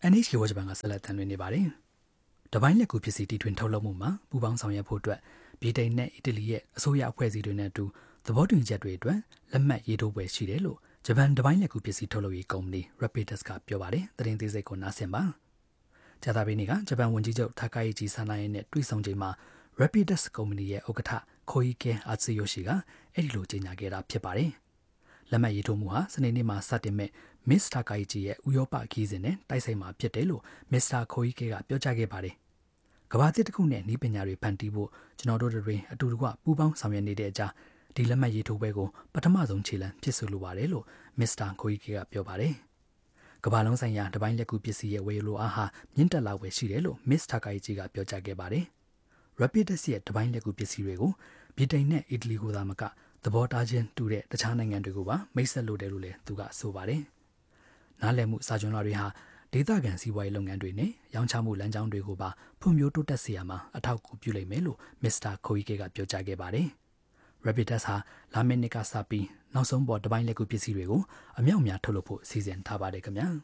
NHK ဝါဂျပန်ကဆက်လက်တန်လွှင့်နေပါတယ်။တပိုင်းလက်ကူပစ္စည်းတီထွင်ထုတ်လုပ်မှုမှာပူးပေါင်းဆောင်ရွက်ဖို့အတွက်ဗြိတိန်နဲ့အီတလီရဲ့အစိုးရအဖွဲ့အစည်းတွေနဲ့အတူသဘောတူညီချက်တွေအတွက်လက်မှတ်ရေးထိုးပွဲရှိတယ်လို့ဂျပန်တပိုင်းလက်ကူပစ္စည်းထုတ်လုပ်ရေးကုမ္ပဏီ Rapidus ကပြောပါတယ်။သတင်းသေးစိတ်ကိုနားဆင်ပါ။ဂျာတာဘီနီကဂျပန်ဝန်ကြီးချုပ်ထာကာယီဂျီဆာနာရဲ့နဲ့တွေ့ဆုံချိန်မှာ Rapidus ကုမ္ပဏီရဲ့ဥက္ကဋ္ဌခိုအီကဲအာဆီယိုရှိကအဲ့ဒီလိုကြေညာခဲ့တာဖြစ်ပါတယ်။လက်မှတ်ရေးထိုးမှုဟာစနေနေ့မှာစတင်မဲ့မစ္စတာကာယီဂျီရဲ့ဥရောပခီးစဉ်နဲ့တိုက်ဆိုင်မှာဖြစ်တယ်လို့မစ္စတာခိုအီကဲကပြောကြားခဲ့ပါတယ်။ကမ္ဘာတစ်ခုနဲ့ဤပညာတွေဖန်တီးဖို့ကျွန်တော်တို့တွေအတူတကွပူးပေါင်းဆောင်ရွက်နေတဲ့အကြောင်းဒီလက်မှတ်ရေးထိုးပွဲကိုပထမဆုံးခြေလှမ်းဖြစ်ဆိုလိုပါတယ်လို့မစ္စတာခိုအီကဲကပြောပါတယ်။ကမ္ဘာလုံးဆိုင်ရာတပိုင်းလက်ကူပစ္စည်းရဲ့ဝယ်လိုအားဟာမြင့်တက်လာဝယ်ရှိတယ်လို့မစ္စတာကာယီဂျီကပြောကြားခဲ့ပါတယ်။ Rapidus ရဲ့တပိုင်းလက်ကူပစ္စည်းတွေကိုဗြိတိန်နဲ့အီတလီကိုသာမကသဘောထားချင်းတူတဲ့တခြားနိုင်ငံတွေကိုပါမိတ်ဆက်လိုတယ်လို့လည်းသူကဆိုပါတယ်။နားလည်မှုစာချုပ်တွေဟာဒေသခံစီးပွားရေးလုပ်ငန်းတွေနဲ့ရောင်းချမှုလမ်းကြောင်းတွေကိုပါဖွံ့ဖြိုးတိုးတက်စေရမှာအထောက်အကူပြုလိမ့်မယ်လို့မစ္စတာခိုအီကဲကပြောကြားခဲ့ပါတယ်။ Rapidus ဟာလာမယ့်နှစ်ကစပြီးနောက်ဆုံးပေါ်တပိုင်းလက်ကူပစ္စည်းတွေကိုအမြောက်များထုတ်လုပ်ဖို့စီစဉ်ထားပါတယ်ခင်ဗျာ။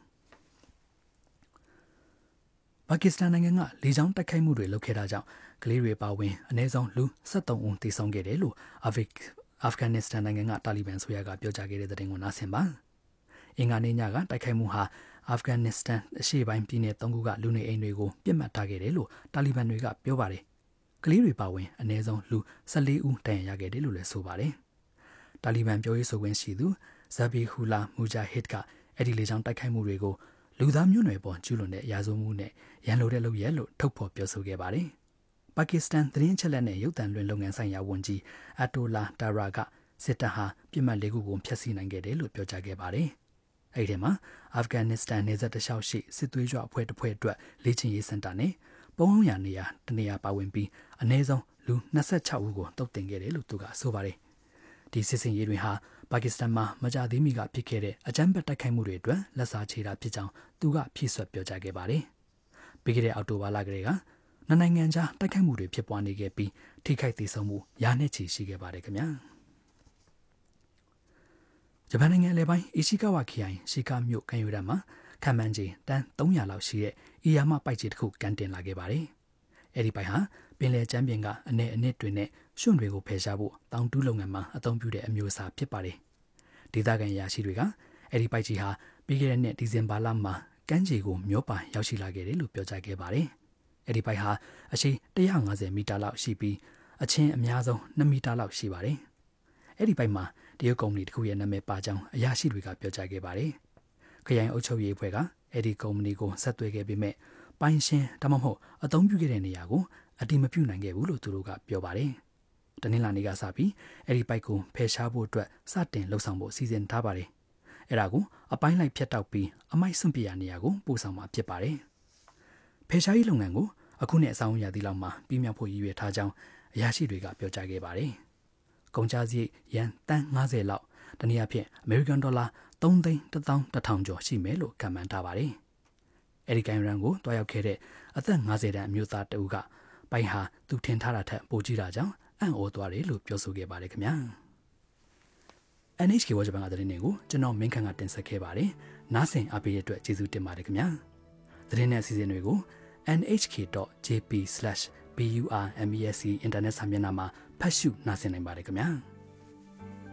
ပါကစ္စတန်နိုင်ငံကလေကြောင်းတိုက်ခိုက်မှုတွေလုပ်ခဲ့တာကြောင့်ကလေးတွေပါဝင်အနည်းဆုံးလူ73ဦးသေဆုံးခဲ့တယ်လို့အာဖဂန်နစ္စတန်နိုင်ငံကတာလီဘန်ဆိုရကပြောကြားခဲ့တဲ့သတင်းကိုနားဆင်ပါ။အင်္ဂါနေ့ညကတိုက်ခိုက်မှုဟာအာဖဂန်နစ္စတန်အရှေ့ပိုင်းပြည်နယ်၃ခုကလူနေအိမ်တွေကိုပြစ်မှတ်ထားခဲ့တယ်လို့တာလီဘန်တွေကပြောပါတယ်။ကလေးတွေပါဝင်အနည်းဆုံးလူ14ဦးဒဏ်ရာရခဲ့တယ်လို့လည်းဆိုပါတယ်။တာလီဘန်ပြောရေးဆိုခွင့်ရှိသူဇာဘီဟူလာမူဂျာဟစ်ကအဲ့ဒီလေကြောင်းတိုက်ခိုက်မှုတွေကိုလူသားမျိုးနွယ်ပေါ်ကျူးလွန်တဲ့ရာဇဝတ်မှုနဲ့ရန်လိုတဲ့လုပ်ရက်လို့ထုတ်ဖော်ပြောဆိုခဲ့ပါတယ်။ပါကစ္စတန်သတင်းချက်လက်နဲ့ရုပ်သံလွှင့်လုပ်ငန်းဆိုင်ရာဝန်ကြီးအတိုလာတာရာကစစ်တပ်ဟာပြစ်မှတ်၄ခုကိုဖျက်ဆီးနိုင်ခဲ့တယ်လို့ပြောကြားခဲ့ပါတယ်။အဲဒီထဲမှာအာဖဂန်နစ္စတန်နေဆက်တလျှောက်ရှိစစ်သွေးကြွအဖွဲ့တစ်ဖွဲ့အတွက်လေ့ကျင့်ရေးစင်တာနဲ့ပုံအောင်ရနေရာတနေရာပါဝင်ပြီးအနည်းဆုံးလူ26ဦးကိုတုတ်တင်ခဲ့တယ်လို့သူကဆိုပါတယ်။ဒီစစ်စင်ရေးတွေဟာပါကစ္စတန်မှာမကြသေးမီကဖြစ်ခဲ့တဲ့အကြမ်းဖက်တိုက်ခိုက်မှုတွေအတွက်လက်စားချေတာဖြစ်ကြောင်းသူကဖြည့်ဆွတ်ပြောကြားခဲ့ပါတယ်။ပြီးခဲ့တဲ့အောက်တိုဘာလကတည်းကနှစ်နိုင်ငံကြားတိုက်ခိုက်မှုတွေဖြစ်ပွားနေခဲ့ပြီးထိခိုက်ဒေဆုံးမှုရာနဲ့ချီရှိခဲ့ပါတယ်ခင်ဗျာ။ဂျပန်နိုင်ငံအလယ်ပိုင်းအီရှီကာဝါခရိုင်ရှီကာမြို့ကန်ယူရမှာခံမှန်းခြေတန်း300လောက်ရှိတဲ့အီယာမပိုက်ကြီးတစ်ခုကန်တင်လာခဲ့ပါတယ်။အဲ့ဒီပိုက်ဟာပင်လယ်ကျမ်းပြင်ကအနစ်တွေနဲ့ရွှွန့်တွေကိုဖယ်ရှားဖို့တောင်တူးလုပ်ငန်းမှာအသုံးပြုတဲ့အမျိုးအစားဖြစ်ပါတယ်။ဒေသခံရာရှိတွေကအဲ့ဒီပိုက်ကြီးဟာပြီးခဲ့တဲ့နှစ်ဒီဇင်ဘာလမှာကမ်းခြေကိုမျောပါရောက်ရှိလာခဲ့တယ်လို့ပြောကြားခဲ့ပါတယ်။အဲ့ဒီပိုက်ဟာအရှိ150မီတာလောက်ရှိပြီးအချင်းအများဆုံး2မီတာလောက်ရှိပါတယ်။အဲ့ဒီပိုက်မှာတရုတ်ကုမ္ပဏီတစ်ခုရဲ့နာမည်ပါကြောင်းအရာရှိတွေကပြောကြားခဲ့ပါတယ်။ခရိုင်အုပ်ချုပ်ရေးအဖွဲ့ကအဲ့ဒီကုမ္ပဏီကိုဆက်သွယ်ခဲ့ပေမဲ့ပိုင်ရှင်ဒါမှမဟုတ်အသုံးပြုခဲ့တဲ့နေရာကိုအတိမပြုနိုင်ခဲ့ဘူးလို့သူတို့ကပြောပါတယ်။တနင်္လာနေ့ကစပြီးအဲ့ဒီပိုက်ကိုဖယ်ရှားဖို့အတွက်စတင်လှုပ်ဆောင်ဖို့စီစဉ်ထားပါတယ်။အဲ့ဒါကိုအပိုင်းလိုက်ဖြတ်တောက်ပြီးအမိုက်စွန့်ပစ်ရနေရာကိုပို့ဆောင်မှာဖြစ်ပါတယ်။ဖယ်ရှားရေးလုပ်ငန်းကိုအခုနှစ်အဆောင်ရာသီလောက်မှာပြီးမြောက်ဖို့ရည်ရွယ်ထားကြောင်းအရာရှိတွေကပြောကြားခဲ့ပါတယ်။ကုန်ကျစရိတ်ရန်တန်း50လောက်တနည်းအားဖြင့်အမေရိကန်ဒေါ်လာ3,110,000ကျော်ရှိမယ်လို့ခန့်မှန်းထားပါတယ်။အဲဒီကန်ရန်ကိုတွားရောက်ခဲ့တဲ့အသက်50တန်းအမျိုးသားတဦးကပိုင်ဟာသူထင်ထားတာထက်ပိုကြီးတာကြောင့်အံ့ဩသွားတယ်လို့ပြောဆိုခဲ့ပါတယ်ခင်ဗျာ။ NHK ဝါဂျပန်ကသတင်းတွေကိုကျွန်တော်မင်းခန့်ကတင်ဆက်ခဲ့ပါတယ်။နားဆင်အားပေးတဲ့အတွက်ကျေးဇူးတင်ပါတယ်ခင်ဗျာ။သတင်းနဲ့အစီအစဉ်တွေကို nhk.jp/burmese အင်တာနက်စာမျက်နှာမှာဖတ်ရှုနားဆင်နိုင်ပါတယ်ခင်ဗျာ။